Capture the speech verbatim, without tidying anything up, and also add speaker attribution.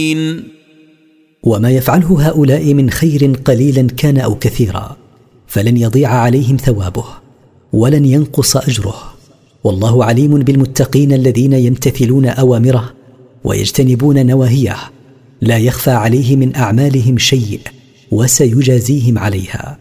Speaker 1: وما يفعله هؤلاء من خير قليلا كان أو كثيرا فلن يضيع عليهم ثوابه ولن ينقص أجره، والله عليم بالمتقين الذين يمتثلون أوامره ويجتنبون نواهيه، لا يخفى عليه من أعمالهم شيء وسيجازيهم عليها.